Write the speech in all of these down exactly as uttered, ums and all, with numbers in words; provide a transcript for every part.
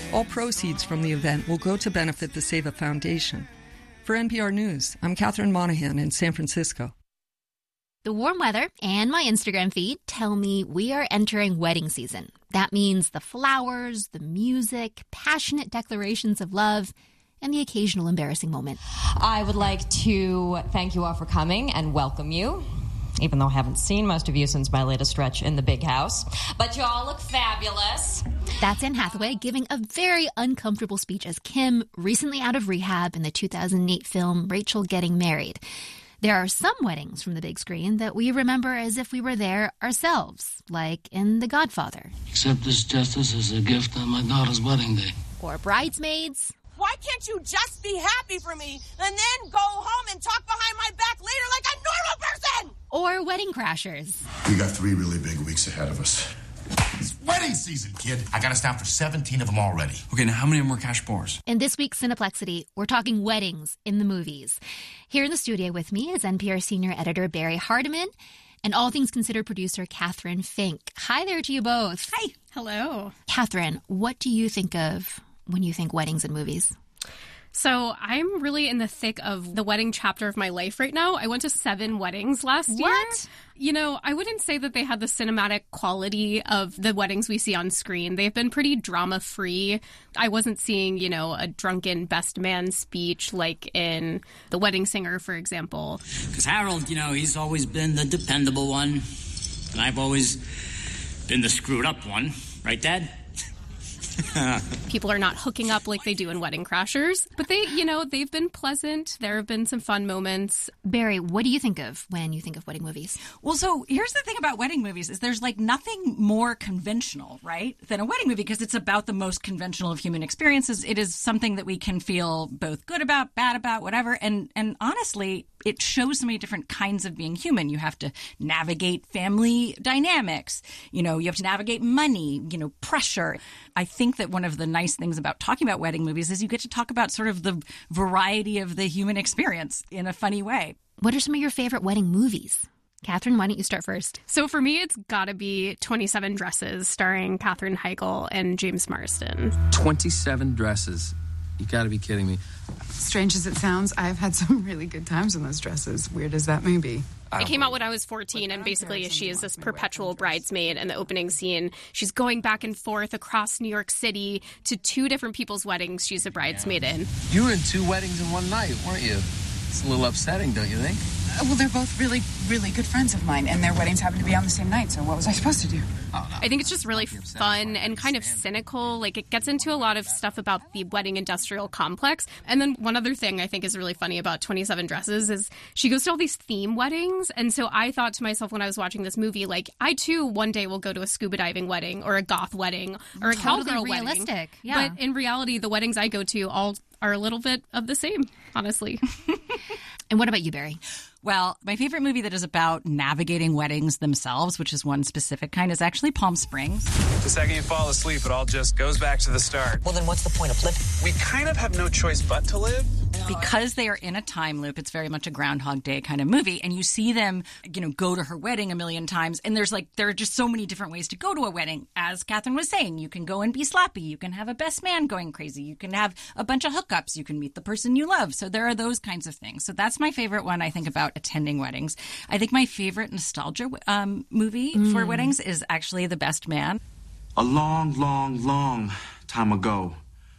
All proceeds from the event will go to benefit the Seva Foundation. For N P R News, I'm Catherine Monahan in San Francisco. The warm weather and my Instagram feed tell me we are entering wedding season. That means the flowers, the music, passionate declarations of love, and the occasional embarrassing moment. I would like to thank you all for coming and welcome you, even though I haven't seen most of you since my latest stretch in the big house. But you all look fabulous. That's Anne Hathaway giving a very uncomfortable speech as Kim, recently out of rehab in the two thousand eight film Rachel Getting Married. There are some weddings from the big screen that we remember as if we were there ourselves, like in The Godfather. Accept this justice as a gift on my daughter's wedding day. Or Bridesmaids. Why can't you just be happy for me and then go home and talk behind my back later like a normal person? Or Wedding Crashers. We got three really big weeks ahead of us. It's wedding season, kid. I got us down for seventeen of them already. Okay, now how many more cash bars? In this week's Cineplexity, we're talking weddings in the movies. Here in the studio with me is N P R senior editor Barry Hardiman and All Things Considered producer Catherine Fink. Hi there to you both. Hi. Hello. Catherine, what do you think of when you think weddings and movies? So I'm really in the thick of the wedding chapter of my life right now. I went to seven weddings last what? year. What? You know, I wouldn't say that they had the cinematic quality of the weddings we see on screen. They've been pretty drama-free. I wasn't seeing, you know, a drunken best man speech like in The Wedding Singer, for example. Because Harold, you know, he's always been the dependable one. And I've always been the screwed up one. Right, Dad? People are not hooking up like they do in Wedding Crashers, but they, you know, they've been pleasant. There have been some fun moments. Barry, what do you think of when you think of wedding movies? Well, so here's the thing about wedding movies is there's like nothing more conventional, right, than a wedding movie because it's about the most conventional of human experiences. It is something that we can feel both good about, bad about, whatever. And and honestly, it shows so many different kinds of being human. You have to navigate family dynamics. You know, you have to navigate money, you know, pressure. I think that one of the nice things about talking about wedding movies is you get to talk about sort of the variety of the human experience in a funny way. What are some of your favorite wedding movies? Catherine, why don't you start first? So for me, it's got to be twenty-seven Dresses, starring Katherine Heigl and James Marsden. twenty-seven Dresses. You got to be kidding me. Strange as it sounds, I've had some really good times in those dresses, weird as that may be. It came out when I was fourteen, and basically she is this perpetual bridesmaid in the opening scene. She's going back and forth across New York City to two different people's weddings she's a bridesmaid in. You were in two weddings in one night, weren't you? It's a little upsetting, don't you think? Uh, well, they're both really, really good friends of mine, and their weddings happen to be on the same night, so what was I supposed to do? Oh, no. I think it's just really fun and kind of cynical. Like, it gets into a lot of stuff about the wedding industrial complex. And then one other thing I think is really funny about twenty-seven Dresses is she goes to all these theme weddings. And so I thought to myself when I was watching this movie, like, I too one day will go to a scuba diving wedding or a goth wedding or a totally cowgirl realistic. wedding. Yeah. But in reality, the weddings I go to all are a little bit of the same, honestly. And what about you, Barry? Well, my favorite movie that is about navigating weddings themselves, which is one specific kind, is actually Palm Springs. The second you fall asleep, it all just goes back to the start. Well, then what's the point of living? We kind of have no choice but to live. Because they are in a time loop, it's very much a Groundhog Day kind of movie. And you see them, you know, go to her wedding a million times. And there's like, there are just so many different ways to go to a wedding. As Catherine was saying, you can go and be sloppy. You can have a best man going crazy. You can have a bunch of hookups. You can meet the person you love. So there are those kinds of things. So that's my favorite one, I think, about attending weddings. I think my favorite nostalgia um, movie mm. for weddings is actually The Best Man. A long, long, long time ago,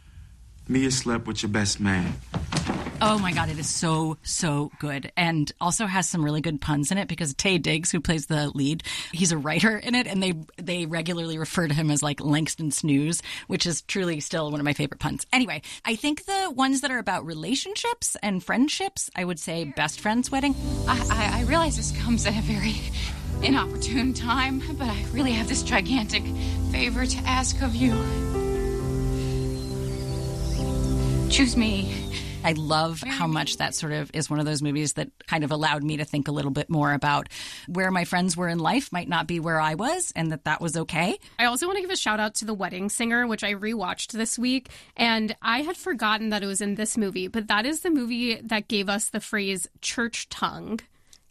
Mia slept with your best man. Oh my God, it is so, so good. And also has some really good puns in it because Taye Diggs, who plays the lead, he's a writer in it, and they they regularly refer to him as like Langston Snooze, which is truly still one of my favorite puns. Anyway, I think the ones that are about relationships and friendships, I would say Best Friend's Wedding. I, I, I realize this comes at a very inopportune time, but I really have this gigantic favor to ask of you. Choose me. I love how much that sort of is one of those movies that kind of allowed me to think a little bit more about where my friends were in life might not be where I was, and that that was okay. I also want to give a shout out to The Wedding Singer, which I rewatched this week, and I had forgotten that it was in this movie, but that is the movie that gave us the phrase church tongue.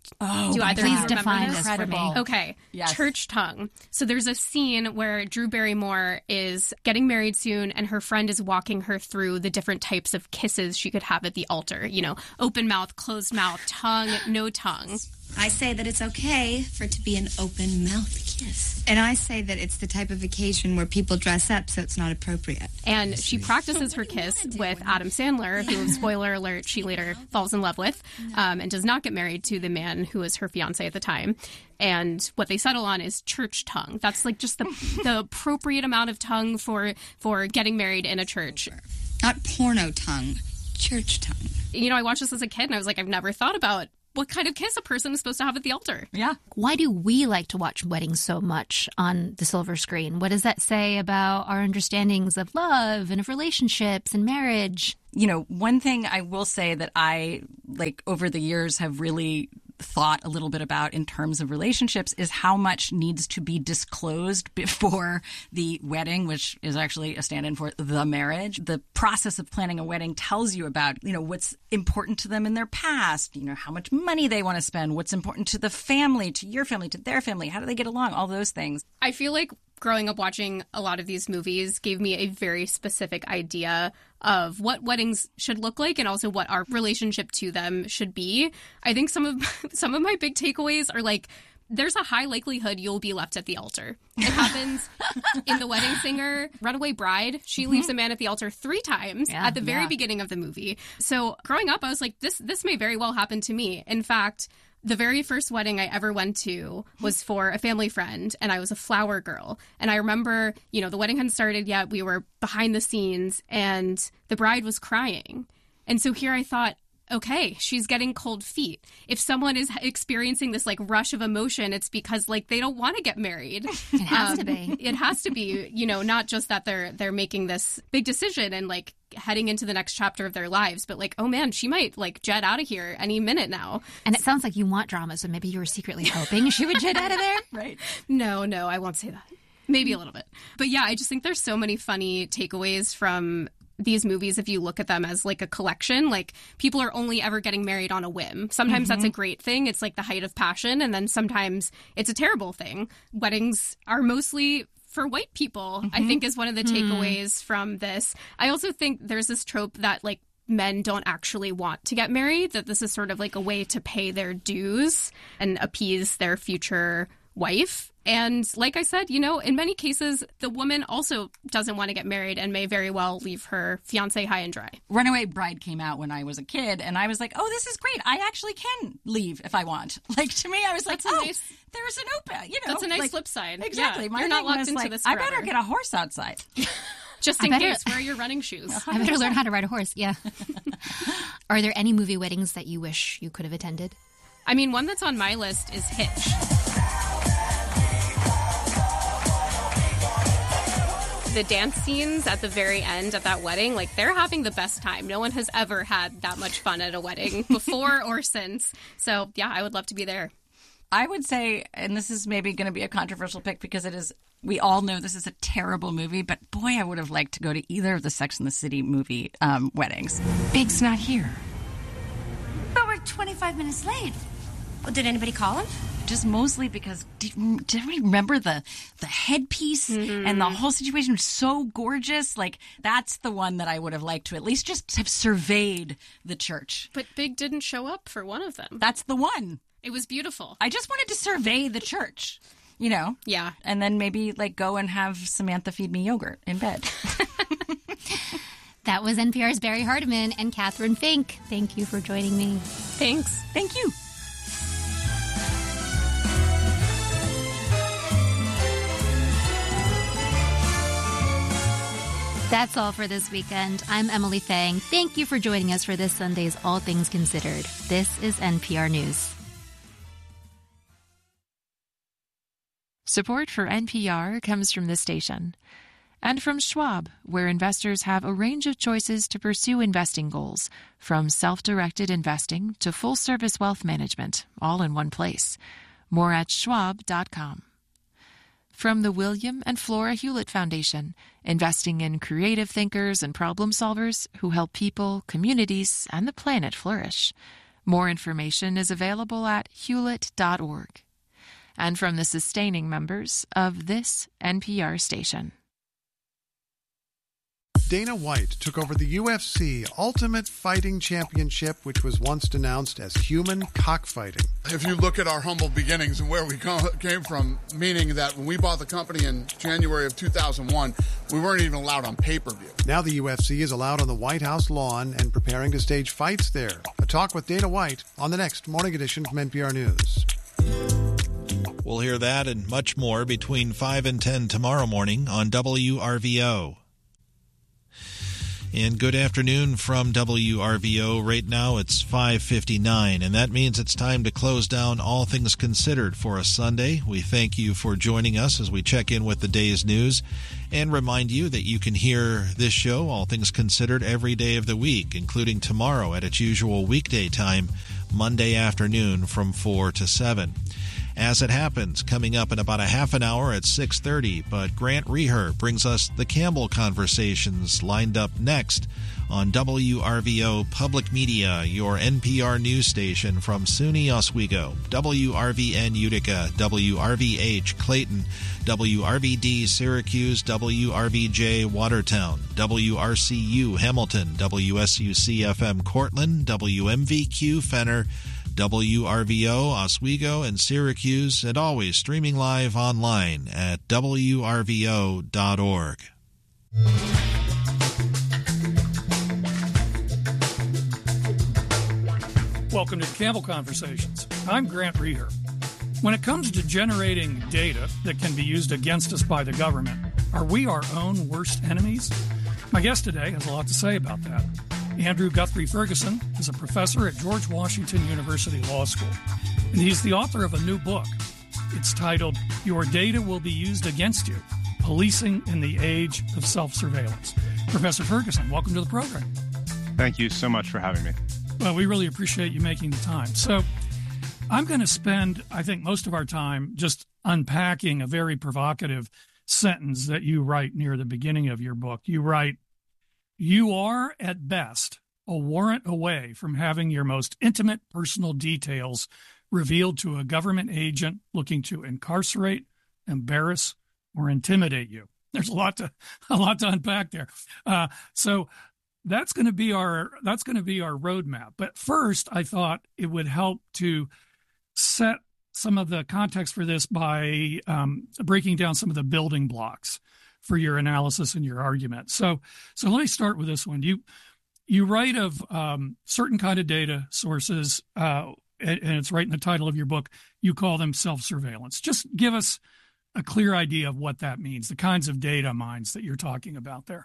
Oh, do either please of you define remember this for me. Okay, Yes. church tongue. So there's a scene where Drew Barrymore is getting married soon, and her friend is walking her through the different types of kisses she could have at the altar. You know, open mouth, closed mouth, tongue, no tongue. I say that it's okay for it to be an open mouth kiss. And I say that it's the type of occasion where people dress up, so it's not appropriate. And she practices her kiss with Adam Sandler, who, spoiler alert, she later falls in love with, um, and does not get married to the man who was her fiance at the time. And what they settle on is church tongue. That's like just the the appropriate amount of tongue for for getting married in a church. Not porno tongue, church tongue. You know, I watched this as a kid, and I was like, I've never thought about what kind of kiss a person is supposed to have at the altar. Yeah. Why do we like to watch weddings so much on the silver screen? What does that say about our understandings of love and of relationships and marriage? You know, one thing I will say that I, like, over the years have really thought a little bit about in terms of relationships is how much needs to be disclosed before the wedding, which is actually a stand-in for the marriage. The process of planning a wedding tells you about, you know, what's important to them in their past, you know, how much money they want to spend, what's important to the family, to your family, to their family, how do they get along, all those things. I feel like growing up watching a lot of these movies gave me a very specific idea of what weddings should look like and also what our relationship to them should be. I think some of some of my big takeaways are like, there's a high likelihood you'll be left at the altar. It happens in The Wedding Singer, Runaway Bride. She leaves a man at the altar three times Yeah, at the very yeah. beginning of the movie. So growing up, I was like, this this may very well happen to me. In fact, the very first wedding I ever went to was for a family friend, and I was a flower girl. And I remember, you know, the wedding hadn't started yet. We were behind the scenes, and the bride was crying. And so here I thought, okay, she's getting cold feet. If someone is experiencing this like rush of emotion, it's because like they don't want to get married. It has Um, to be. It has to be, you know, not just that they're they're making this big decision and like heading into the next chapter of their lives, but like, oh man, she might like jet out of here any minute now. And it sounds like you want drama, so maybe you were secretly hoping she would jet out of there? Right. No, no, I won't say that. Maybe a little bit. But yeah, I just think there's so many funny takeaways from these movies if you look at them as like a collection. Like, people are only ever getting married on a whim. Sometimes Mm-hmm. that's a great thing. It's like the height of passion. And then sometimes it's a terrible thing. Weddings are mostly for white people, I think, is one of the takeaways from this. I also think there's this trope that like men don't actually want to get married, that this is sort of like a way to pay their dues and appease their future wife. And like I said, you know, in many cases, the woman also doesn't want to get married and may very well leave her fiancé high and dry. Runaway Bride came out when I was a kid, and I was like, oh, this is great. I actually can leave if I want. Like, to me, I was like, That's a oh, nice- there's an open, you know. That's a nice like, flip side. Exactly. Yeah, My you're not thing locked was into like, this I forever. better get a horse outside. Just I in better- case, wear your running shoes. I better learn how to ride a horse, yeah. Are there any movie weddings that you wish you could have attended? I mean, one that's on my list is Hitch. The dance scenes at the very end at that wedding, like, they're having the best time. No one has ever had that much fun at a wedding before or since. So, yeah, I would love to be there. I would say, and this is maybe going to be a controversial pick because it is, we all know this is a terrible movie, but boy, I would have liked to go to either of the Sex and the City movie um, weddings. Big's not here. But we're twenty-five minutes late. Well, did anybody call him? Just mostly because, did, did we remember the the headpiece Mm-hmm. and the whole situation was so gorgeous? Like, that's the one that I would have liked to at least just have surveyed the church. But Big didn't show up for one of them. That's the one. It was beautiful. I just wanted to survey the church, you know? Yeah. And then maybe, like, go and have Samantha feed me yogurt in bed. That was N P R's Barry Hardiman and Catherine Fink. Thank you for joining me. Thanks. Thank you. That's all for this weekend. I'm Emily Fang. Thank you for joining us for this Sunday's All Things Considered. This is N P R News. Support for N P R comes from this station and from Schwab, where investors have a range of choices to pursue investing goals, from self-directed investing to full-service wealth management, all in one place. More at schwab dot com. From the William and Flora Hewlett Foundation, investing in creative thinkers and problem solvers who help people, communities, and the planet flourish. More information is available at hewlett dot org. And from the sustaining members of this N P R station. Dana White took over the U F C Ultimate Fighting Championship, which was once denounced as human cockfighting. If you look at our humble beginnings and where we came from, meaning that when we bought the company in January of two thousand one, we weren't even allowed on pay-per-view. Now the U F C is allowed on the White House lawn and preparing to stage fights there. A talk with Dana White on the next Morning Edition from N P R News. We'll hear that and much more between five and ten tomorrow morning on W R V O. And good afternoon from W R V O. Right now it's five fifty-nine, and that means it's time to close down All Things Considered for a Sunday. We thank you for joining us as we check in with the day's news and remind you that you can hear this show, All Things Considered, every day of the week, including tomorrow at its usual weekday time, Monday afternoon from four to seven. As it happens, coming up in about a half an hour at six thirty, but Grant Reher brings us the Campbell Conversations lined up next on W R V O Public Media, your N P R news station from SUNY Oswego, W R V N Utica, W R V H Clayton, W R V D Syracuse, W R V J Watertown, W R C U Hamilton, W S U C F M Cortland, W M V Q Fenner, W R V O Oswego and Syracuse, and always streaming live online at W R V O dot org. Welcome to Campbell Conversations. I'm Grant Reher. When it comes to generating data that can be used against us by the government, are we our own worst enemies? My guest today has a lot to say about that. Andrew Guthrie Ferguson is a professor at George Washington University Law School, and he's the author of a new book. It's titled, Your Data Will Be Used Against You, Policing in the Age of Self-Surveillance. Professor Ferguson, welcome to the program. Thank you so much for having me. Well, we really appreciate you making the time. So I'm going to spend, I think, most of our time just unpacking a very provocative sentence that you write near the beginning of your book. You write, "You are, at best, a warrant away from having your most intimate personal details revealed to a government agent looking to incarcerate, embarrass, or intimidate you." There's a lot to a lot to unpack there. Uh, so that's going to be our that's going to be our roadmap. But first, I thought it would help to set some of the context for this by um, breaking down some of the building blocks for your analysis and your argument. So, so let me start with this one. You, you write of um, certain kind of data sources, uh, and, and it's right in the title of your book. You call them self-surveillance. Just give us a clear idea of what that means, the kinds of data mines that you're talking about there.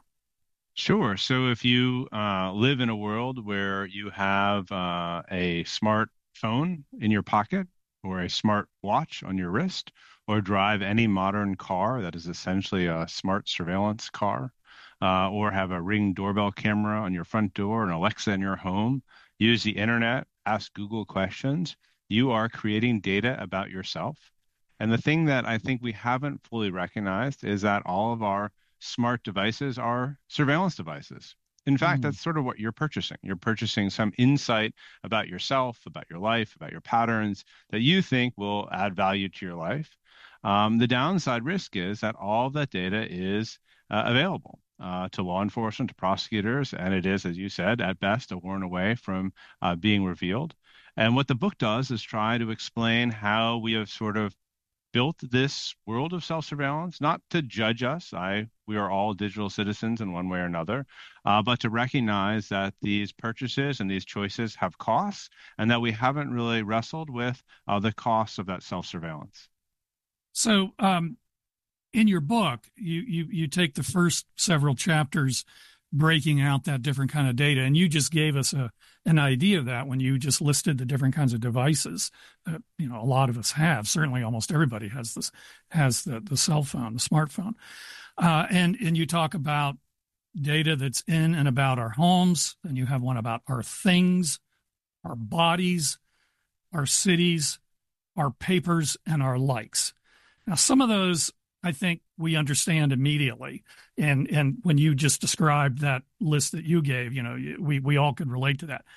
Sure. So if you uh, live in a world where you have uh, a smartphone in your pocket or a smart watch on your wrist, or drive any modern car that is essentially a smart surveillance car, uh, or have a Ring doorbell camera on your front door, an Alexa in your home, use the internet, ask Google questions, you are creating data about yourself. And the thing that I think we haven't fully recognized is that all of our smart devices are surveillance devices. In fact, mm. that's sort of what you're purchasing. You're purchasing some insight about yourself, about your life, about your patterns that you think will add value to your life. Um, the downside risk is that all of that data is uh, available uh, to law enforcement, to prosecutors, and it is, as you said, at best, a warrant away from uh, being revealed. And what the book does is try to explain how we have sort of built this world of self-surveillance, not to judge us. I, we are all digital citizens in one way or another, uh, but to recognize that these purchases and these choices have costs, and that we haven't really wrestled with uh, the costs of that self-surveillance. So um, in your book, you, you you take the first several chapters breaking out that different kind of data, and you just gave us a an idea of that when you just listed the different kinds of devices that, you know, a lot of us have. Certainly almost everybody has this has the, the cell phone, the smartphone. Uh, and, and you talk about data that's in and about our homes, and you have one about our things, our bodies, our cities, our papers, and our likes. Now, some of those, I think, we understand immediately. And and when you just described that list that you gave, you know, we, we all could relate to that.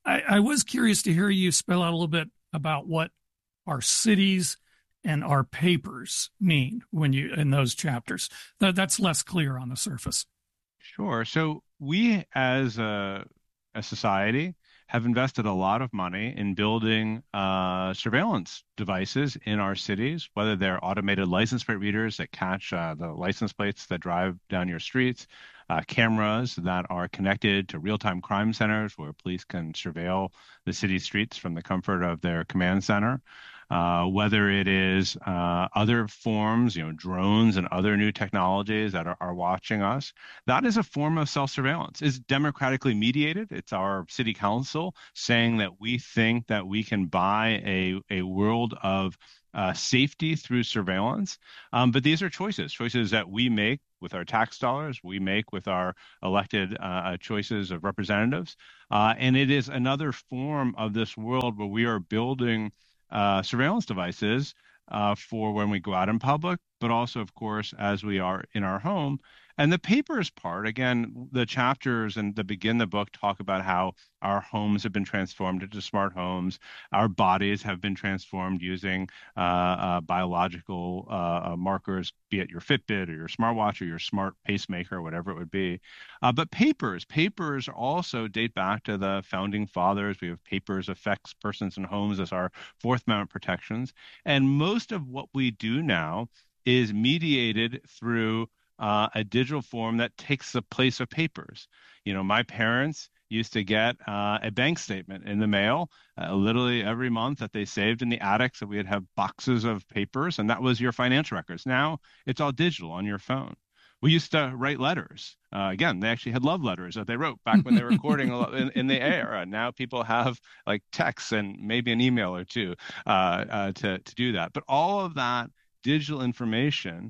I, I was curious to hear you spell out a little bit about what our cities and our papers mean when you in those chapters. That, that's less clear on the surface. Sure. So we, as a, a society, have invested a lot of money in building uh, surveillance devices in our cities, whether they're automated license plate readers that catch uh, the license plates that drive down your streets, uh, cameras that are connected to real-time crime centers where police can surveil the city streets from the comfort of their command center. Uh, whether it is uh, other forms, you know, drones and other new technologies that are, are watching us, that is a form of self-surveillance. It's democratically mediated. It's our city council saying that we think that we can buy a, a world of uh, safety through surveillance. Um, but these are choices, choices that we make with our tax dollars, we make with our elected uh, choices of representatives. Uh, and it is another form of this world where we are building Uh, surveillance devices uh, for when we go out in public, but also, of course, as we are in our home. And the papers part, again, the chapters and the begin the book talk about how our homes have been transformed into smart homes. Our bodies have been transformed using uh, uh, biological uh, markers, be it your Fitbit or your smartwatch or your smart pacemaker, whatever it would be. Uh, but papers, papers also date back to the founding fathers. We have papers affects persons and homes as our Fourth Amendment protections. And most of what we do now is mediated through Uh, a digital form that takes the place of papers. You know, my parents used to get uh, a bank statement in the mail uh, literally every month that they saved in the attic. So we'd have boxes of papers, and that was your financial records. Now it's all digital on your phone. We used to write letters. Uh, again, they actually had love letters that they wrote back when they were recording in, in the air. And now people have like texts and maybe an email or two uh, uh, to, to do that. But all of that digital information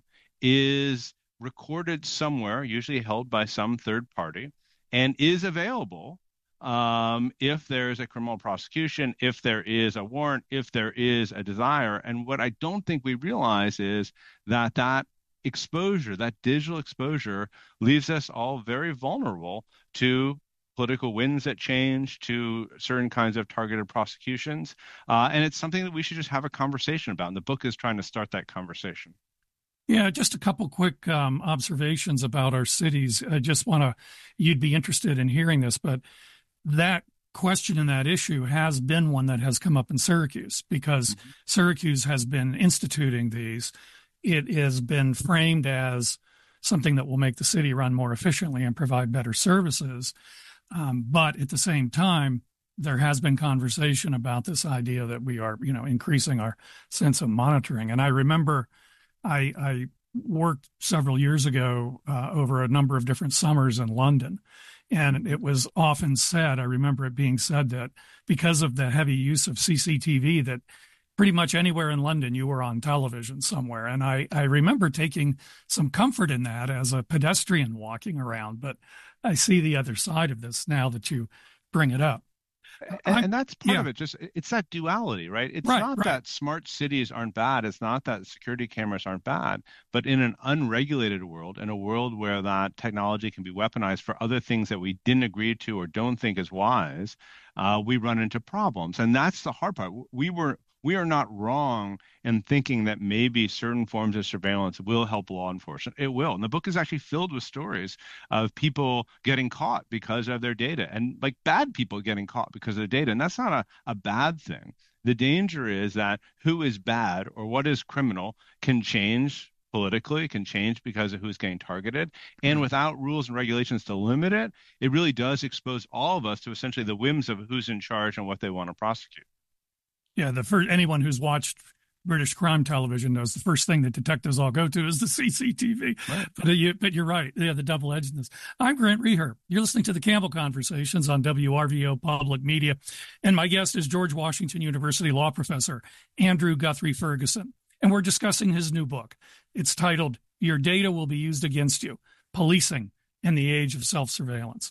is recorded somewhere, usually held by some third party, and is available um, if there's a criminal prosecution, if there is a warrant, if there is a desire. And what I don't think we realize is that that exposure, that digital exposure, leaves us all very vulnerable to political winds that change, to certain kinds of targeted prosecutions. Uh, and it's something that we should just have a conversation about. And the book is trying to start that conversation. Yeah, just a couple quick um, observations about our cities. I just want to, you'd be interested in hearing this, but that question and that issue has been one that has come up in Syracuse because mm-hmm. Syracuse has been instituting these. It has been framed as something that will make the city run more efficiently and provide better services. Um, but at the same time, there has been conversation about this idea that we are, you know, increasing our sense of monitoring. And I remember I, I worked several years ago uh, over a number of different summers in London, and it was often said, I remember it being said that because of the heavy use of C C T V, that pretty much anywhere in London you were on television somewhere. And I, I remember taking some comfort in that as a pedestrian walking around, but I see the other side of this now that you bring it up. And, and that's part yeah. of it. Just it's that duality, right? It's right, not right. that smart cities aren't bad. It's not that security cameras aren't bad. But in an unregulated world, in a world where that technology can be weaponized for other things that we didn't agree to or don't think is wise, uh, we run into problems. And that's the hard part. We were we are not wrong in thinking that maybe certain forms of surveillance will help law enforcement. It will. And the book is actually filled with stories of people getting caught because of their data, and like bad people getting caught because of their data. And that's not a, a bad thing. The danger is that who is bad or what is criminal can change politically, can change because of who's getting targeted. And without rules and regulations to limit it, it really does expose all of us to essentially the whims of who's in charge and what they want to prosecute. Yeah, the first, anyone who's watched British crime television knows the first thing that detectives all go to is the C C T V. Right. But, uh, you, but you're right. Yeah, the double-edgedness. I'm Grant Reher. You're listening to the Campbell Conversations on W R V O Public Media. And my guest is George Washington University law professor Andrew Guthrie Ferguson. And we're discussing his new book. It's titled, Your Data Will Be Used Against You, Policing in the Age of Self-Surveillance.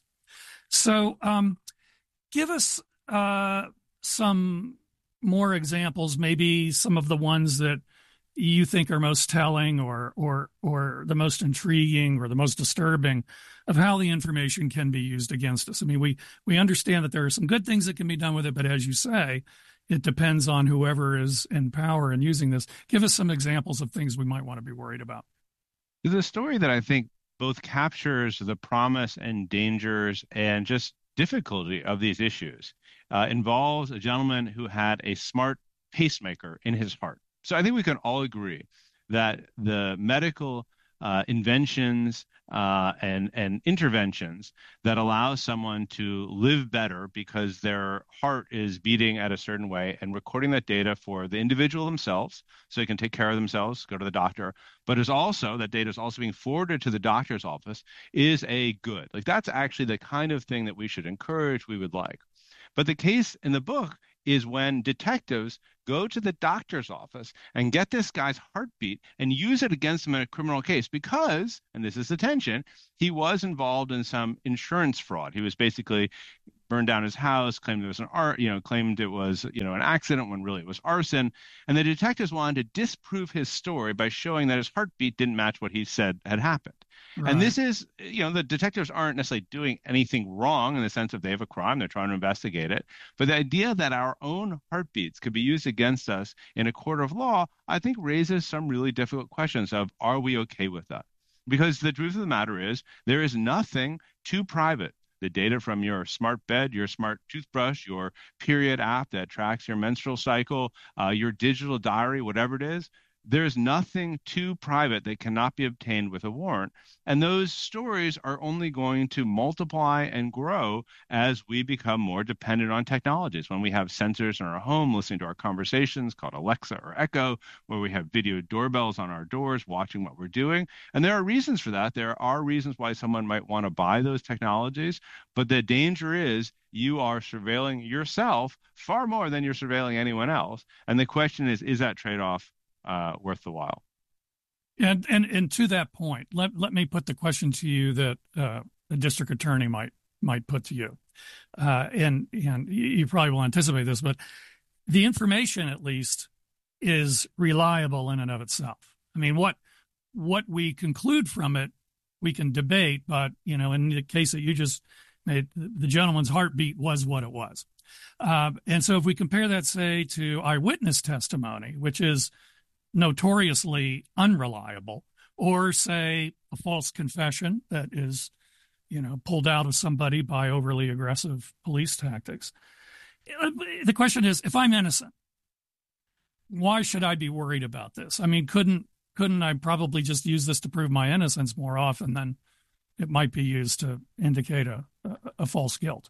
So um, give us uh, some more examples, maybe some of the ones that you think are most telling or or or the most intriguing or the most disturbing of how the information can be used against us. I mean, we we understand that there are some good things that can be done with it, but as you say, it depends on whoever is in power and using this. Give us some examples of things we might want to be worried about. The story that I think both captures the promise and dangers and just difficulty of these issues uh, involves a gentleman who had a smart pacemaker in his heart. So I think we can all agree that the medical uh, inventions uh, and, and interventions that allow someone to live better because their heart is beating at a certain way and recording that data for the individual themselves so they can take care of themselves, go to the doctor, but is also, that data is also being forwarded to the doctor's office, is a good. Like that's actually the kind of thing that we should encourage, we would like. But the case in the book is when detectives go to the doctor's office and get this guy's heartbeat and use it against him in a criminal case because, and this is the tension, he was involved in some insurance fraud. He was basically burned down his house, claimed it was an art, you know, claimed it was, you know, an accident when really it was arson. And the detectives wanted to disprove his story by showing that his heartbeat didn't match what he said had happened. Right. And this is, you know, the detectives aren't necessarily doing anything wrong in the sense of they have a crime, they're trying to investigate it. But the idea that our own heartbeats could be used against us in a court of law, I think raises some really difficult questions of, are we okay with that? Because the truth of the matter is, there is nothing too private. The data from your smart bed, your smart toothbrush, your period app that tracks your menstrual cycle, uh, your digital diary, whatever it is, there's nothing too private that cannot be obtained with a warrant. And those stories are only going to multiply and grow as we become more dependent on technologies. When we have sensors in our home listening to our conversations called Alexa or Echo, where we have video doorbells on our doors watching what we're doing. And there are reasons for that. There are reasons why someone might want to buy those technologies. But the danger is you are surveilling yourself far more than you're surveilling anyone else. And the question is, is that trade-off Uh, worth the while? And, and and to that point, let let me put the question to you that uh, the district attorney might might put to you, uh, and and you probably will anticipate this, but the information at least is reliable in and of itself. I mean, what what we conclude from it, we can debate, but you know, in the case that you just made, the gentleman's heartbeat was what it was, uh, and so if we compare that, say, to eyewitness testimony, which is notoriously unreliable, or say a false confession that is, you know, pulled out of somebody by overly aggressive police tactics. The question is, if I'm innocent, why should I be worried about this? I mean, couldn't couldn't I probably just use this to prove my innocence more often than it might be used to indicate a, a, a false guilt?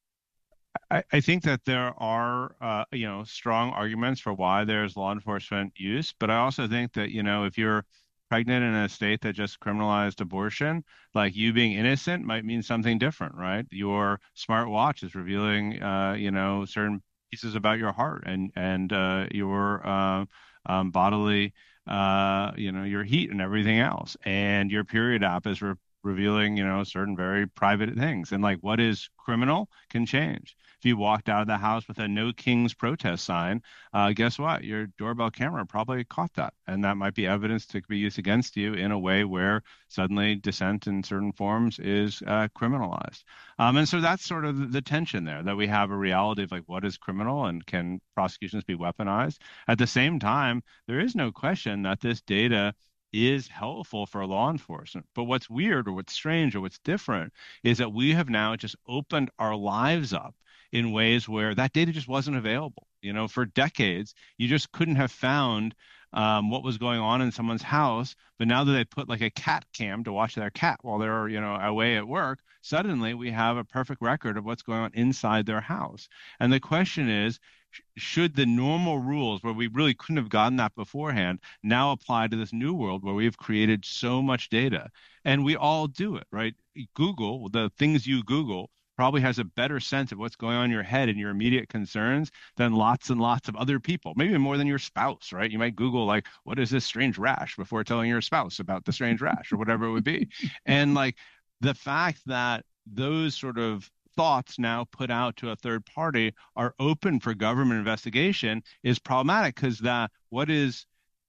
I, I think that there are, uh, you know, strong arguments for why there's law enforcement use. But I also think that, you know, if you're pregnant in a state that just criminalized abortion, like you being innocent might mean something different, right? Your smartwatch is revealing, uh, you know, certain pieces about your heart and, and uh, your uh, um, bodily, uh, you know, your heat and everything else. And your period app is re- revealing, you know, certain very private things. And like what is criminal can change. If you walked out of the house with a No Kings protest sign, uh, guess what? Your doorbell camera probably caught that. And that might be evidence to be used against you in a way where suddenly dissent in certain forms is uh, criminalized. Um, and so that's sort of the tension there, that we have a reality of like what is criminal and can prosecutions be weaponized. At the same time, there is no question that this data is helpful for law enforcement. But what's weird or what's strange or what's different is that we have now just opened our lives up in ways where that data just wasn't available. You know, for decades, you just couldn't have found um, what was going on in someone's house. But now that they put like a cat cam to watch their cat while they're, you know, away at work, suddenly we have a perfect record of what's going on inside their house. And the question is, should the normal rules where we really couldn't have gotten that beforehand now apply to this new world where we've created so much data? And we all do it, right? Google, the things you Google, probably has a better sense of what's going on in your head and your immediate concerns than lots and lots of other people, maybe more than your spouse, right? You might Google like, what is this strange rash before telling your spouse about the strange rash or whatever it would be. And like the fact that those sort of thoughts now put out to a third party are open for government investigation is problematic because that what is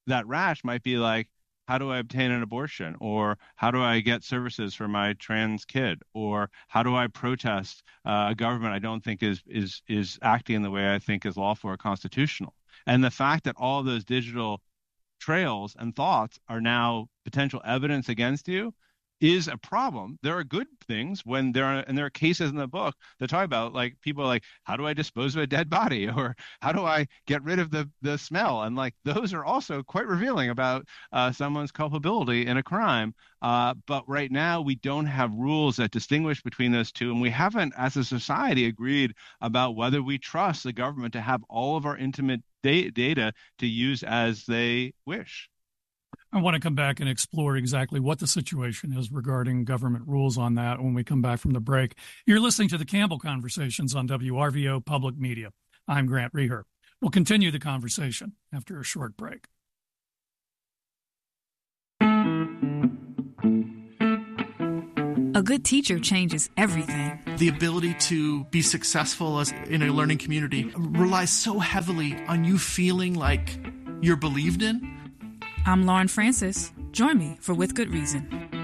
that rash might be like, how do I obtain an abortion? Or how do I get services for my trans kid? Or how do I protest uh, a government I don't think is is is acting in the way I think is lawful or constitutional? And the fact that all of those digital trails and thoughts are now potential evidence against you is a problem. There are good things when there are, and there are cases in the book that talk about, like, people are like, how do I dispose of a dead body? Or how do I get rid of the, the smell? And like, those are also quite revealing about uh, someone's culpability in a crime. Uh, but right now we don't have rules that distinguish between those two. And we haven't, as a society, agreed about whether we trust the government to have all of our intimate da- data to use as they wish. I want to come back and explore exactly what the situation is regarding government rules on that when we come back from the break. You're listening to the Campbell Conversations on W R V O Public Media. I'm Grant Reher. We'll continue the conversation after a short break. A good teacher changes everything. The ability to be successful as in a learning community relies so heavily on you feeling like you're believed in. I'm Lauren Francis. Join me for With Good Reason.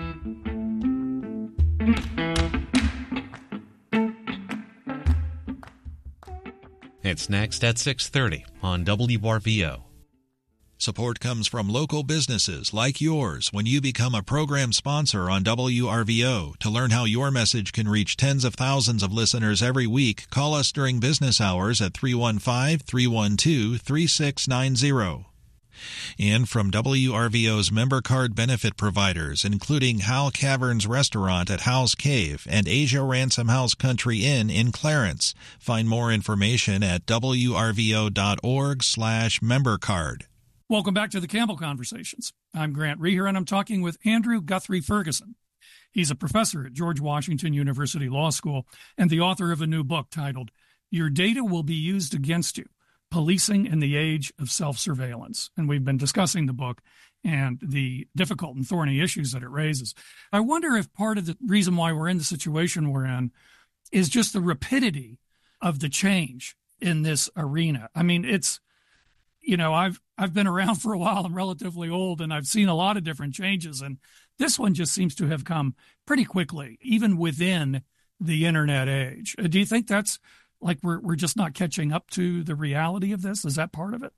It's next at six thirty on W R V O. Support comes from local businesses like yours when you become a program sponsor on W R V O. To learn how your message can reach tens of thousands of listeners every week, call us during business hours at three one five, three one two, three six nine zero. And from W R V O's member card benefit providers, including Hal Caverns Restaurant at Hal's Cave and Asia Ransom House Country Inn in Clarence. Find more information at W R V O dot org slash member card. Welcome back to the Campbell Conversations. I'm Grant Reher, and I'm talking with Andrew Guthrie Ferguson. He's a professor at George Washington University Law School and the author of a new book titled Your Data Will Be Used Against You: Policing in the Age of Self-Surveillance. And we've been discussing the book and the difficult and thorny issues that it raises. I wonder if part of the reason why we're in the situation we're in is just the rapidity of the change in this arena. I mean, it's, you know, I've I've been around for a while. I'm relatively old, and I've seen a lot of different changes. And this one just seems to have come pretty quickly, even within the internet age. Do you think that's like we're we're just not catching up to the reality of this? Is that part of it?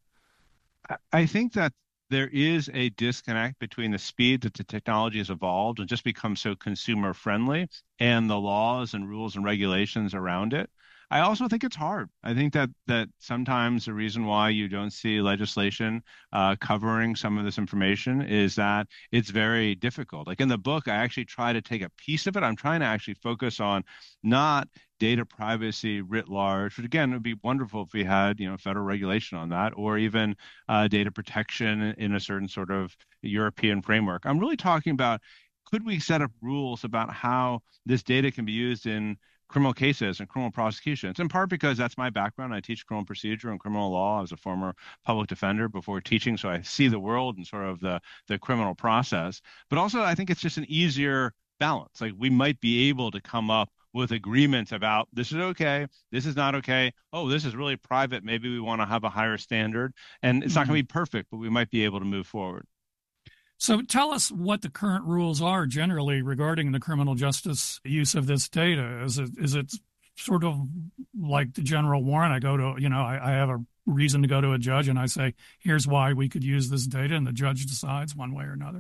I think that there is a disconnect between the speed that the technology has evolved and just become so consumer friendly and the laws and rules and regulations around it. I also think it's hard. I think that that sometimes the reason why you don't see legislation uh, covering some of this information is that it's very difficult. Like in the book, I actually try to take a piece of it. I'm trying to actually focus on not data privacy writ large, but again, it would be wonderful if we had, you know, federal regulation on that, or even uh, data protection in a certain sort of European framework. I'm really talking about, could we set up rules about how this data can be used in criminal cases and criminal prosecutions, in part because that's my background. I teach criminal procedure and criminal law. I was a former public defender before teaching, so I see the world and sort of the, the criminal process. But also, I think it's just an easier balance. Like, we might be able to come up with agreements about this is okay, this is not okay, oh, this is really private, maybe we want to have a higher standard. And it's mm-hmm. not going to be perfect, but we might be able to move forward. So tell us what the current rules are generally regarding the criminal justice use of this data. Is it is it sort of like the general warrant? I go to, you know, I, I have a reason to go to a judge and I say, here's why we could use this data, and the judge decides one way or another.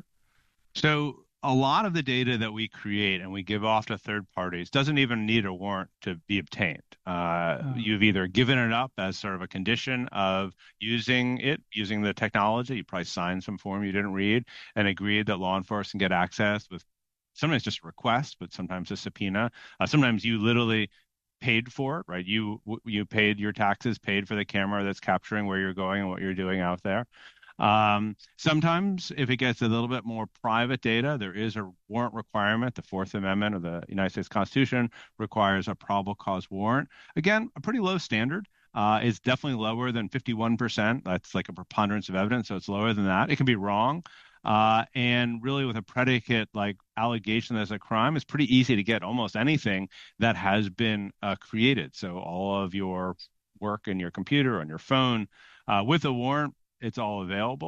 So a lot of the data that we create and we give off to third parties doesn't even need a warrant to be obtained. Uh, oh. You've either given it up as sort of a condition of using it, using the technology. You probably signed some form you didn't read and agreed that law enforcement get access with sometimes just a request, but sometimes a subpoena. Uh, sometimes you literally paid for it, right? You you paid your taxes, paid for the camera that's capturing where you're going and what you're doing out there. Um, sometimes if it gets a little bit more private data, there is a warrant requirement. The Fourth Amendment of the United States Constitution requires a probable cause warrant. Again, a pretty low standard. Uh, it's definitely lower than fifty-one percent. That's like a preponderance of evidence, so it's lower than that. It can be wrong. Uh, and really with a predicate like allegation as a crime, it's pretty easy to get almost anything that has been uh, created. So all of your work in your computer, on your phone, uh, with a warrant, it's all available.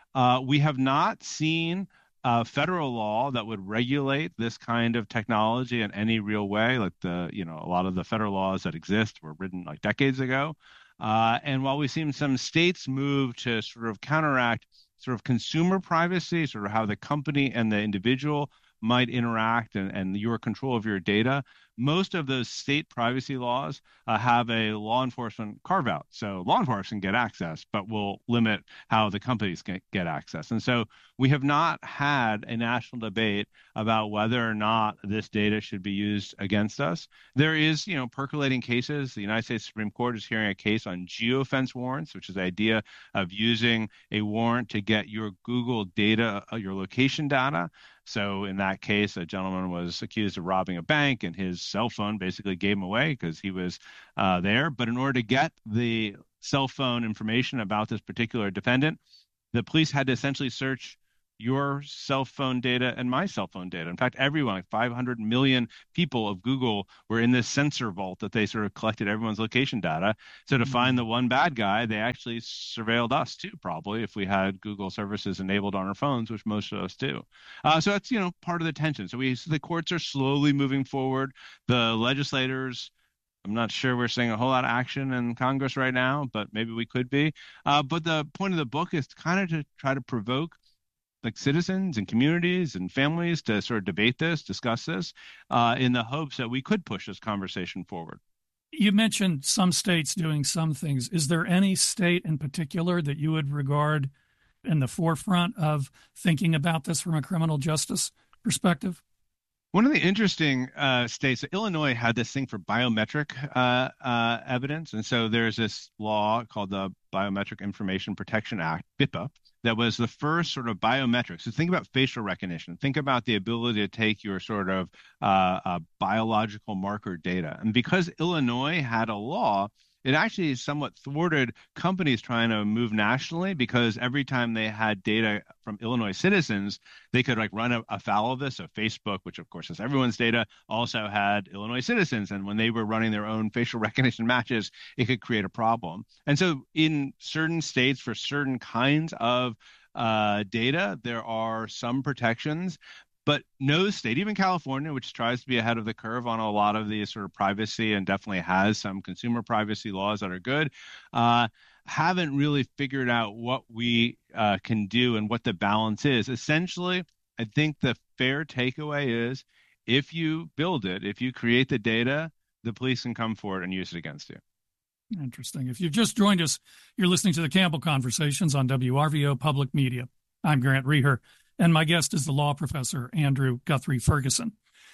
Uh, we have not seen a federal law that would regulate this kind of technology in any real way. Like the, you know, a lot of the federal laws that exist were written like decades ago. Uh, and while we've seen some states move to sort of counteract sort of consumer privacy, sort of how the company and the individual might interact and, and your control of your data, most of those state privacy laws uh, have a law enforcement carve out. So law enforcement can get access, but will limit how the companies can get access. And so we have not had a national debate about whether or not this data should be used against us. There is, you know, percolating cases. The United States Supreme Court is hearing a case on geofence warrants, which is the idea of using a warrant to get your Google data, uh, your location data. So in that case, a gentleman was accused of robbing a bank, and his cell phone basically gave him away because he was uh, there. But in order to get the cell phone information about this particular defendant, the police had to essentially search your cell phone data and my cell phone data. In fact, everyone, like five hundred million people of Google were in this sensor vault that they sort of collected everyone's location data. So to mm-hmm. find the one bad guy, they actually surveilled us too, probably, if we had Google services enabled on our phones, which most of us do. Uh, so that's, you know, part of the tension. So we, so the courts are slowly moving forward. The legislators, I'm not sure we're seeing a whole lot of action in Congress right now, but maybe we could be. Uh, but the point of the book is kind of to try to provoke like citizens and communities and families to sort of debate this, discuss this, uh, in the hopes that we could push this conversation forward. You mentioned some states doing some things. Is there any state in particular that you would regard in the forefront of thinking about this from a criminal justice perspective? One of the interesting uh, states, Illinois had this thing for biometric uh, uh, evidence. And so there's this law called the Biometric Information Protection Act, B I P A, that was the first sort of biometric. So think about facial recognition. Think about the ability to take your sort of uh, uh, biological marker data. And because Illinois had a law, it actually somewhat thwarted companies trying to move nationally, because every time they had data from Illinois citizens, they could like run afoul of this. So Facebook, which of course has everyone's data, also had Illinois citizens. And when they were running their own facial recognition matches, it could create a problem. And so in certain states, for certain kinds of uh, data, there are some protections. But no state, even California, which tries to be ahead of the curve on a lot of these sort of privacy and definitely has some consumer privacy laws that are good, uh, haven't really figured out what we uh, can do and what the balance is. Essentially, I think the fair takeaway is if you build it, if you create the data, the police can come forward and use it against you. Interesting. If you've just joined us, you're listening to the Campbell Conversations on W R V O Public Media. I'm Grant Reher. And my guest is the law professor, Andrew Guthrie Ferguson.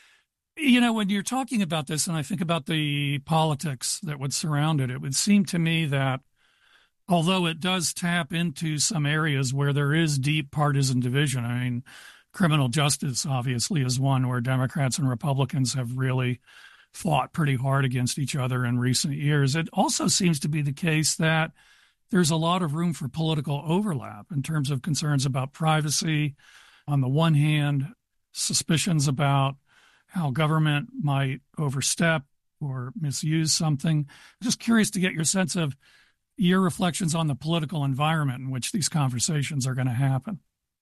You know, when you're talking about this, and I think about the politics that would surround it, it would seem to me that although it does tap into some areas where there is deep partisan division, I mean, criminal justice obviously is one where Democrats and Republicans have really fought pretty hard against each other in recent years. It also seems to be the case that there's a lot of room for political overlap in terms of concerns about privacy. On the one hand, suspicions about how government might overstep or misuse something. I'm just curious to get your sense of your reflections on the political environment in which these conversations are going to happen.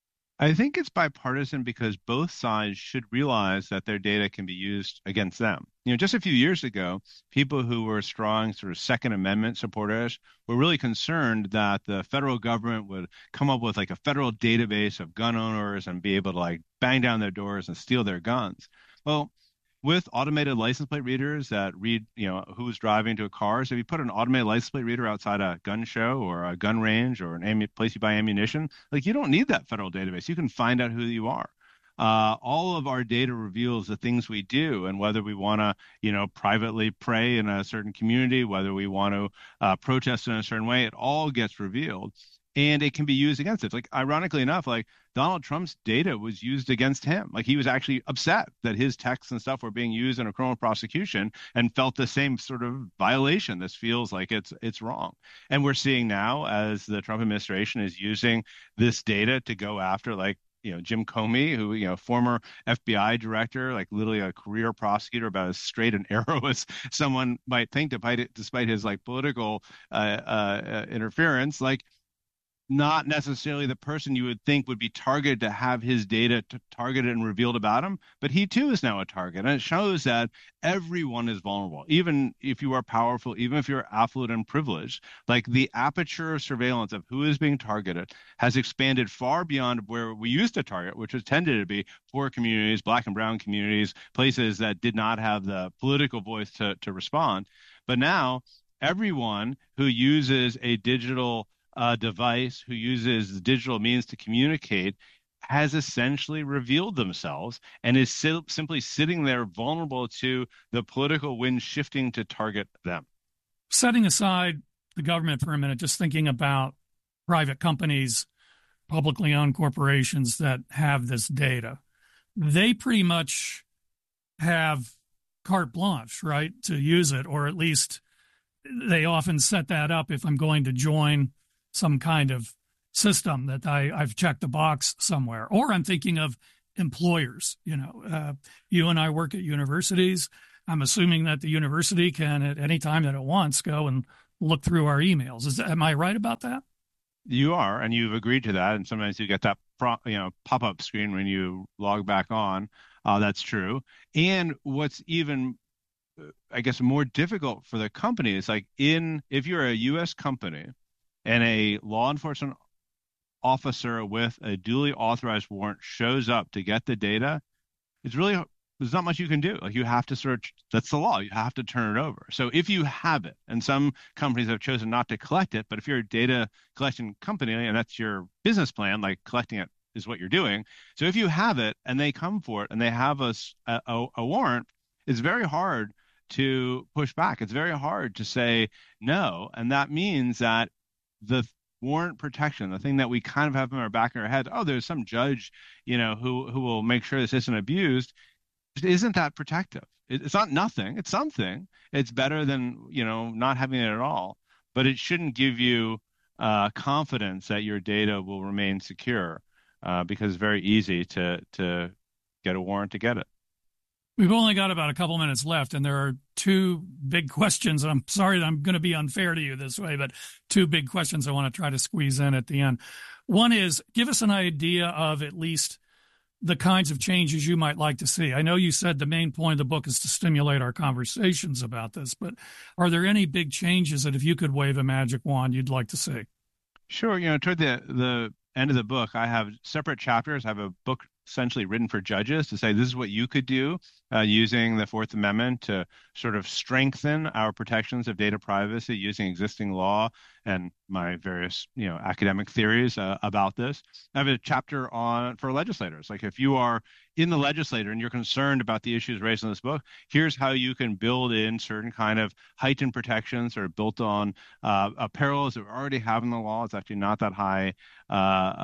I think it's bipartisan because both sides should realize that their data can be used against them. You know, just a few years ago, people who were strong sort of Second Amendment supporters were really concerned that the federal government would come up with like a federal database of gun owners and be able to like bang down their doors and steal their guns. Well, with automated license plate readers that read, you know, who's driving to a car. So if you put an automated license plate reader outside a gun show or a gun range or an ammu- place you buy ammunition, like you don't need that federal database. You can find out who you are. Uh, all of our data reveals the things we do and whether we want to, you know, privately pray in a certain community, whether we want to uh, protest in a certain way, it all gets revealed. And it can be used against it. Like, ironically enough, like Donald Trump's data was used against him. Like he was actually upset that his texts and stuff were being used in a criminal prosecution and felt the same sort of violation. This feels like it's it's wrong. And we're seeing now as the Trump administration is using this data to go after like, you know, Jim Comey, who, you know, former F B I director, like literally a career prosecutor, about as straight and arrow as someone might think, despite, despite his like political uh, uh, interference, like, not necessarily the person you would think would be targeted to have his data t- targeted and revealed about him, but he too is now a target. And it shows that everyone is vulnerable, even if you are powerful, even if you're affluent and privileged. Like the aperture of surveillance of who is being targeted has expanded far beyond where we used to target, which was tended to be poor communities, black and brown communities, places that did not have the political voice to, to respond. But now everyone who uses a digital uh, device, who uses digital means to communicate, has essentially revealed themselves and is si- simply sitting there vulnerable to the political wind shifting to target them. Setting aside the government for a minute, just thinking about private companies, publicly owned corporations that have this data, they pretty much have carte blanche, right, to use it, or at least they often set that up if I'm going to join some kind of system that I, I've checked the box somewhere. Or I'm thinking of employers. You know, uh, you and I work at universities. I'm assuming that the university can, at any time that it wants, go and look through our emails. Is, am I right about that? You are, and you've agreed to that. And sometimes you get that pro, you know, pop-up screen when you log back on. Uh, that's true. And what's even, I guess, more difficult for the company is like in if you're a U S company and a law enforcement officer with a duly authorized warrant shows up to get the data, it's really, there's not much you can do. Like you have to search, that's the law. You have to turn it over. So if you have it, and some companies have chosen not to collect it, but if you're a data collection company and that's your business plan, like collecting it is what you're doing. So if you have it and they come for it and they have a, a, a warrant, it's very hard to push back. It's very hard to say no. And that means that the warrant protection, the thing that we kind of have in our back of our head, oh, there's some judge, you know, who who will make sure this isn't abused, isn't that protective. It's not nothing. It's something. It's better than, you know, not having it at all. But it shouldn't give you uh, confidence that your data will remain secure uh, because it's very easy to to get a warrant to get it. We've only got about a couple minutes left, and there are two big questions. And I'm sorry that I'm going to be unfair to you this way, but two big questions I want to try to squeeze in at the end. One is, give us an idea of at least the kinds of changes you might like to see. I know you said the main point of the book is to stimulate our conversations about this, but are there any big changes that if you could wave a magic wand you'd like to see? Sure. You know, toward the, the end of the book, I have separate chapters. I have a book essentially written for judges to say this is what you could do uh, using the Fourth Amendment to sort of strengthen our protections of data privacy using existing law and my various, you know, academic theories uh, about this. I have a chapter on for legislators. Like if you are in the legislature and you're concerned about the issues raised in this book, here's how you can build in certain kind of heightened protections that are built on uh, uh, parallels that we already have in the law. It's actually not that high uh,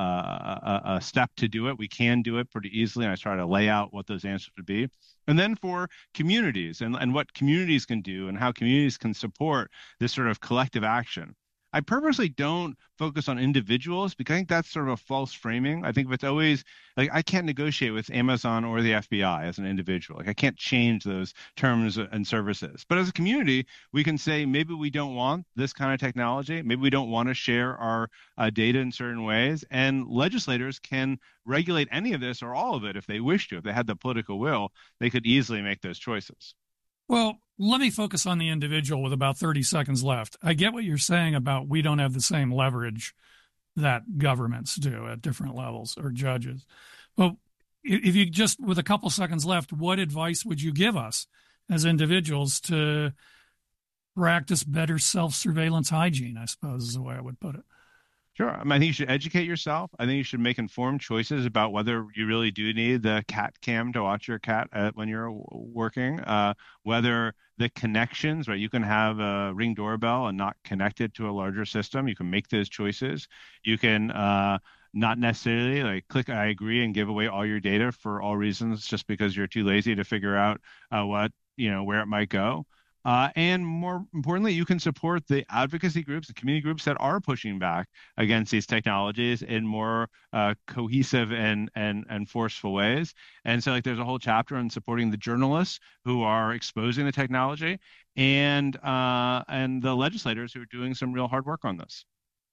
uh, a, a step to do it. We can do it pretty easily, and I try to lay out what those answers would be. And then for communities and, and what communities can do and how communities can support this sort of collective action. I purposely don't focus on individuals because I think that's sort of a false framing. I think if it's always like I can't negotiate with Amazon or the F B I as an individual. Like I can't change those terms and services. But as a community, we can say maybe we don't want this kind of technology. Maybe we don't want to share our uh, data in certain ways. And legislators can regulate any of this or all of it if they wish to. If they had the political will, they could easily make those choices. Well, let me focus on the individual with about thirty seconds left. I get what you're saying about we don't have the same leverage that governments do at different levels or judges. But if you just, with a couple seconds left, what advice would you give us as individuals to practice better self-surveillance hygiene, I suppose is the way I would put it? Sure. I mean, I think you should educate yourself. I think you should make informed choices about whether you really do need the cat cam to watch your cat at, when you're working, uh, whether the connections, right? You can have a Ring doorbell and not connect it to a larger system. You can make those choices. You can uh, not necessarily like click I agree and give away all your data for all reasons just because you're too lazy to figure out uh, what, you know, where it might go. Uh, and more importantly, you can support the advocacy groups, the community groups that are pushing back against these technologies in more uh, cohesive and, and and forceful ways. And so like there's a whole chapter on supporting the journalists who are exposing the technology and uh, and the legislators who are doing some real hard work on this.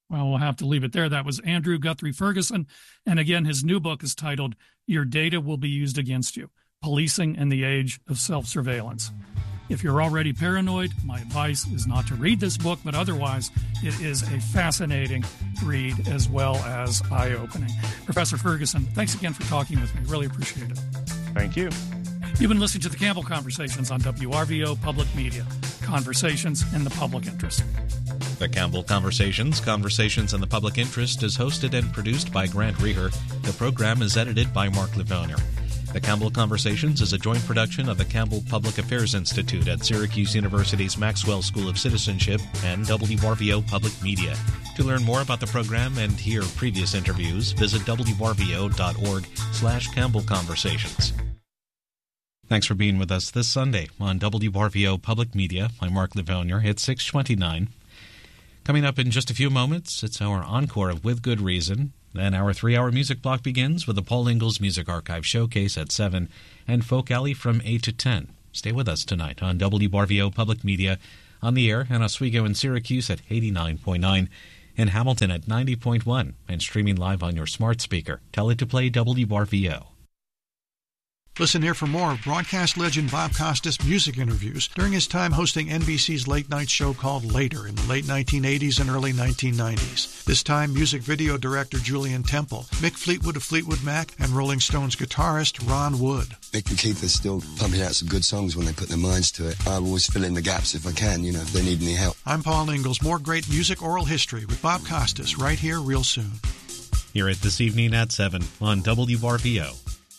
Well, we'll have to leave it there. That was Andrew Guthrie Ferguson. And again, his new book is titled Your Data Will Be Used Against You, Policing in the Age of Self-Surveillance. If you're already paranoid, my advice is not to read this book, but otherwise it is a fascinating read as well as eye-opening. Professor Ferguson, thanks again for talking with me. Really appreciate it. Thank you. You've been listening to the Campbell Conversations on W R V O Public Media. Conversations in the public interest. The Campbell Conversations, Conversations in the Public Interest, is hosted and produced by Grant Reher. The program is edited by Mark Livonier. The Campbell Conversations is a joint production of the Campbell Public Affairs Institute at Syracuse University's Maxwell School of Citizenship and W R V O Public Media. To learn more about the program and hear previous interviews, visit w r v o dot org slash Campbell Conversations. Thanks for being with us this Sunday on W R V O Public Media. I'm Mark Livonier. It's six twenty-nine. Coming up in just a few moments, it's our encore of With Good Reason. Then our three-hour music block begins with the Paul Ingalls Music Archive Showcase at seven and Folk Alley from eight to ten. Stay with us tonight on W R V O Public Media, on the air in Oswego and Syracuse at eighty-nine point nine, in Hamilton at ninety point one, and streaming live on your smart speaker. Tell it to play W R V O. Listen here for more of broadcast legend Bob Costas music interviews during his time hosting N B C's late-night show called Later in the late nineteen eighties and early nineteen nineties. This time, music video director Julian Temple, Mick Fleetwood of Fleetwood Mac, and Rolling Stones guitarist Ron Wood. Mick and Keith are still pumping out some good songs when they put their minds to it. I always fill in the gaps if I can, you know, if they need any help. I'm Paul Ingalls. More great music oral history with Bob Costas right here real soon. Hear it this evening at seven on W R V O.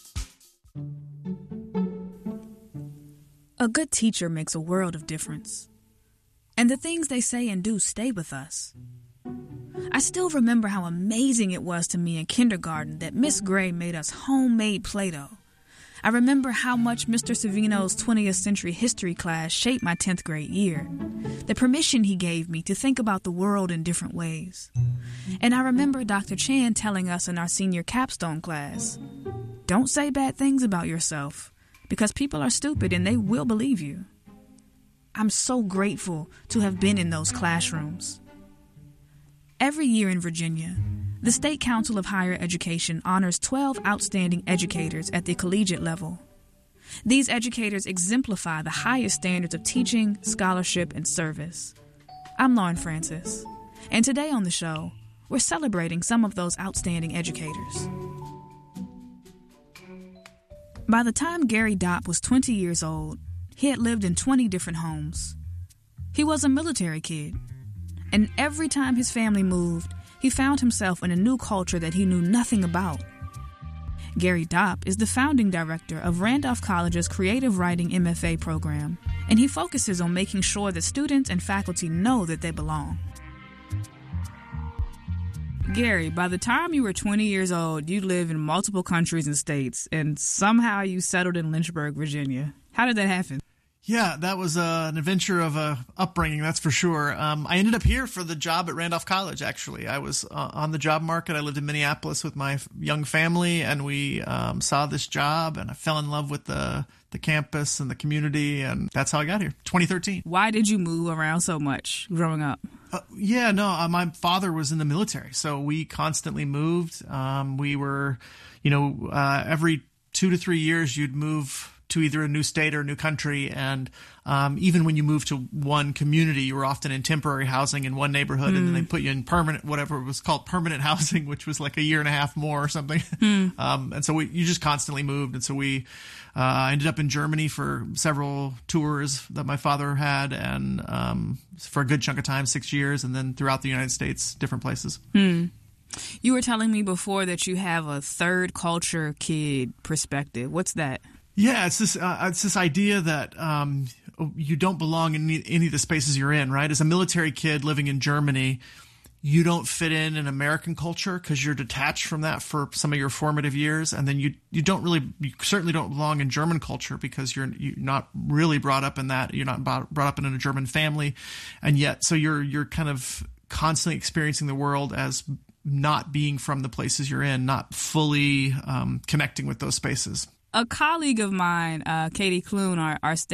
A good teacher makes a world of difference. And the things they say and do stay with us. I still remember how amazing it was to me in kindergarten that Miss Gray made us homemade Play-Doh. I remember how much Mister Savino's twentieth century history class shaped my tenth grade year. The permission he gave me to think about the world in different ways. And I remember Doctor Chan telling us in our senior capstone class, don't say bad things about yourself, because people are stupid and they will believe you. I'm so grateful to have been in those classrooms. Every year in Virginia, the State Council of Higher Education honors twelve outstanding educators at the collegiate level. These educators exemplify the highest standards of teaching, scholarship, and service. I'm Lauren Francis, and today on the show, we're celebrating some of those outstanding educators. By the time Gary Dopp was twenty years old, he had lived in twenty different homes. He was a military kid, and every time his family moved, he found himself in a new culture that he knew nothing about. Gary Dopp is the founding director of Randolph College's Creative Writing M F A program, and he focuses on making sure that students and faculty know that they belong. Gary, by the time you were twenty years old, you lived in multiple countries and states, and somehow you settled in Lynchburg, Virginia. How did that happen? Yeah, that was uh, an adventure of a upbringing, that's for sure. Um, I ended up here for the job at Randolph College, actually. I was uh, on the job market. I lived in Minneapolis with my f- young family, and we um, saw this job, and I fell in love with the, the campus and the community, and that's how I got here, twenty thirteen. Why did you move around so much growing up? Uh, yeah, no, uh, my father was in the military, so we constantly moved. Um, we were, you know, uh, every two to three years you'd move to either a new state or a new country. And um, even when you move to one community, you were often in temporary housing in one neighborhood, mm. and then they put you in permanent, whatever it was called, permanent housing, which was like a year and a half more or something. Mm. um, and so we, you just constantly moved. And so we uh, ended up in Germany for several tours that my father had, and um, for a good chunk of time, six years, and then throughout the United States, different places. Mm. You were telling me before that you have a third culture kid perspective. What's that? Yeah, it's this uh, it's this idea that um, you don't belong in any, any of the spaces you're in, right? As a military kid living in Germany, you don't fit in in American culture because you're detached from that for some of your formative years, and then you you don't really, you certainly don't belong in German culture because you're you're not really brought up in that. You're not brought up in a German family, and yet so you're you're kind of constantly experiencing the world as not being from the places you're in, not fully um, connecting with those spaces. A colleague of mine, uh, Katie Kloon, our, our state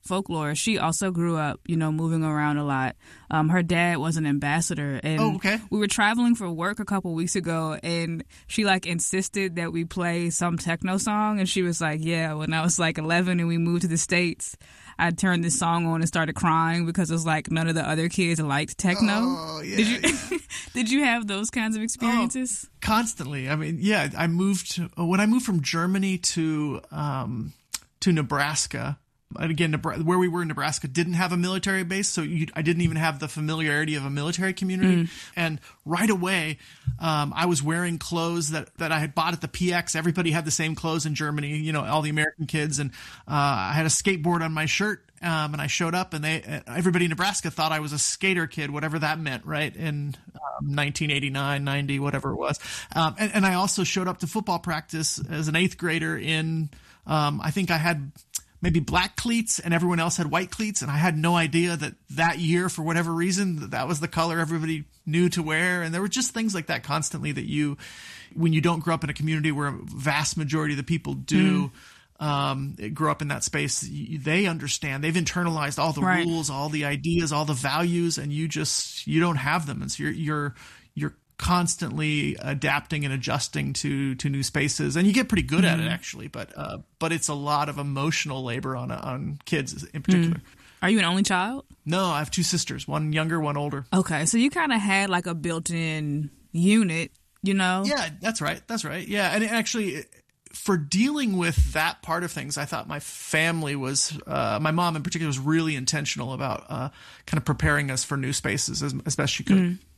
folklore. She also grew up, you know, moving around a lot. Um, her dad was an ambassador, and oh, okay. we were traveling for work a couple weeks ago, and she like insisted that we play some techno song, and she was like, yeah, when I was like eleven and we moved to the States, I turned this song on and started crying because it was like none of the other kids liked techno. Oh, yeah. Did you did you have those kinds of experiences? Oh, constantly. I mean, yeah, I moved when I moved from Germany to um, to Nebraska. And again, where we were in Nebraska didn't have a military base, so you, I didn't even have the familiarity of a military community. Mm. And right away, um, I was wearing clothes that, that I had bought at the P X. Everybody had the same clothes in Germany, you know, all the American kids. And uh, I had a skateboard on my shirt, um, and I showed up, and they everybody in Nebraska thought I was a skater kid, whatever that meant, right, in um, nineteen eighty-nine, ninety, whatever it was. Um, and, and I also showed up to football practice as an eighth grader in, um, I think I had – maybe black cleats and everyone else had white cleats. And I had no idea that that year, for whatever reason, that was the color everybody knew to wear. And there were just things like that constantly that you, when you don't grow up in a community where a vast majority of the people do, mm. um, grow up in that space, you, they understand, they've internalized all the right. rules, all the ideas, all the values, and you just, you don't have them. And so you're, you're, you're, constantly adapting and adjusting to to new spaces, and you get pretty good mm. at it actually, but uh but it's a lot of emotional labor on on kids in particular. Mm. Are you an only child? No, I have two sisters, one younger, one older. Okay, so you kind of had like a built-in unit, you know? Yeah, that's right, that's right. Yeah, and actually, for dealing with that part of things, I thought my family was, uh, my mom in particular was really intentional about uh, kind of preparing us for new spaces as, as best she could. Mm.